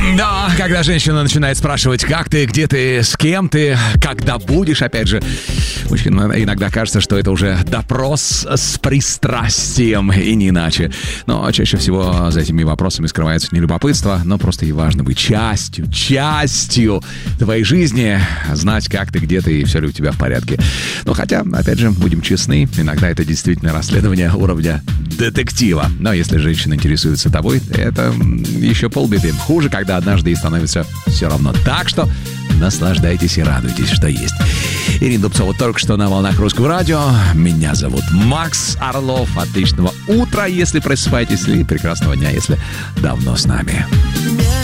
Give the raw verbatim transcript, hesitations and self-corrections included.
Да, когда женщина начинает спрашивать, как ты, где ты, с кем ты, когда будешь, опять же, мужчинам иногда кажется, что это уже допрос с пристрастием и не иначе. Но чаще всего за этими вопросами скрывается не любопытство, но просто и важно быть частью, частью твоей жизни, знать, как ты, где ты и все ли у тебя в порядке. Но хотя, опять же, будем честны, иногда это действительно расследование уровня детектива. Но если женщина интересуется тобой, это еще полбеды. Хуже, когда однажды ей становится все равно. Так что наслаждайтесь и радуйтесь, что есть. Ирина Дубцова только что на волнах Русского радио. Меня зовут Макс Орлов. Отличного утра, если просыпаетесь, и прекрасного дня, если давно с нами.